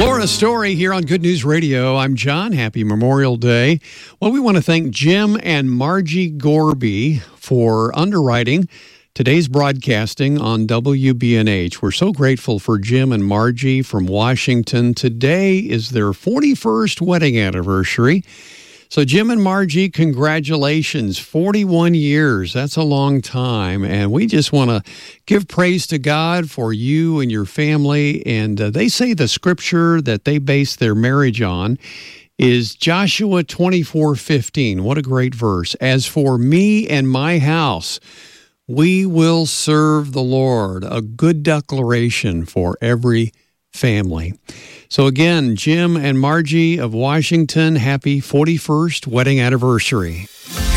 Florida Story here on Good News Radio. I'm John. Happy Memorial Day. Well, we want to thank Jim and Margie Gorby for underwriting today's broadcasting on WBNH. We're so grateful for Jim and Margie from Washington. Today is their 41st wedding anniversary. So Jim and Margie, congratulations. 41 years. That's a long time. And we just want to give praise to God for you and your family. And they say the scripture that they base their marriage on is Joshua 24:15. What a great verse. As for me and my house, we will serve the Lord. A good declaration for every family. So again, Jim and Margie of Washington, happy 41st wedding anniversary.